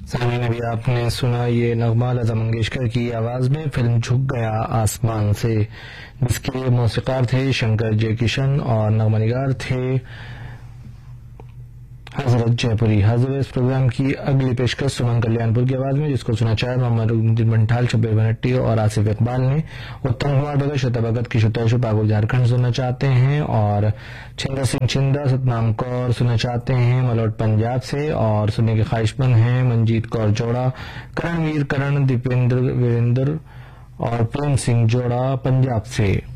सामने अभी आपने सुना ये नगमा लता मंगेशकर की आवाज में फिल्म झुक गया आसमान से, जिसके मौसीकार थे शंकर जयकिशन और नगमा निगार थे हजरत जयपुरी। हाजिर इस प्रोग्राम की अगली पेशकश सुमन कल्याणपुर की आवाज में, जिसको सुना चाहे मोहम्मद रुकनुद्दीन बंठाल, शब्बीर बनट्टी और आसिफ इकबाल ने। उत्तम कुमार भगत, श्वेता भगत की शुतैशु पाकुर झारखंड सुनना चाहते हैं, और छिंदा सिंह छिंदा, सतनाम कौर सुनना चाहते हैं मलौट पंजाब से, और सुनने के ख्वाहिशमंद हैं मंजीत कौर जोड़ा, करणवीर करण, दीपेंद्र वीरेंद्र और प्रेम सिंह जोड़ा पंजाब से।